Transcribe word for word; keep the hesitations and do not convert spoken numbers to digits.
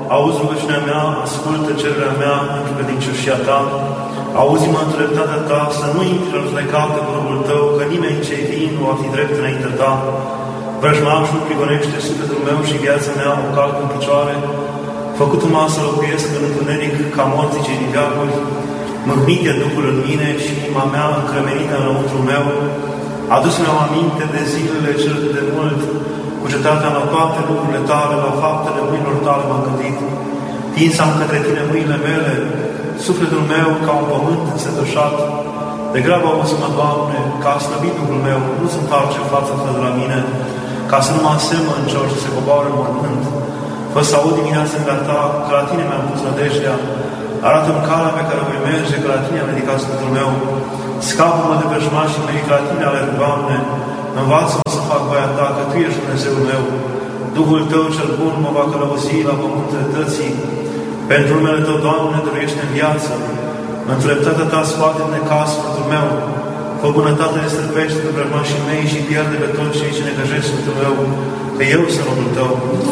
auzi rugăciunea mea, ascultă cererea mea pentru credincioșia ta, auzi-mă în dreptatea ta, să nu intri în judecată cu robul tău, că nimeni ce-i vin nu va fi drept înaintea ta. Vrăjmașul prigonește sufletul meu și viața mea o calcă în picioare, făcut-mă să locuiesc în întuneric ca morții cei din veacuri, mâhnit e Duhul în mine și inima mea încremenită înăuntru meu, adus-mi o aminte de zilele cele de mult, cu cetatea la toate lucrurile tale, la faptele mâinilor tale m-am gândit. Tinsam către tine mâinile mele, sufletul meu ca un pământ însetușat. Degrabă auzi-mă, Doamne, ca a slăbit Duhul meu, nu sunt face față ta de la mine, ca să nu mă asemăn celor ce se coboară în mormânt. Fă să aud dimineața în ta, că la tine mi-am pus nădejdea. Arată-mi calea pe care o voi merge, că la tine am ridicat sufletul meu. Scapă-mă de vrăjmașii mei, că la tine alerg, Doamne. Învață-mă să fac voia ta, că tu ești Dumnezeul meu. Duhul tău cel bun mă va călăuzi la pământul dreptății. Pentru numele tău, Doamne, dăruiește în viață. În dreptatea ta scoate în necaz sufletul meu. Fă bunătate ne străpește pe vrăjmașii mei și pierde pe toți cei ce ne găjesc sufletul meu, că eu sunt robul tău.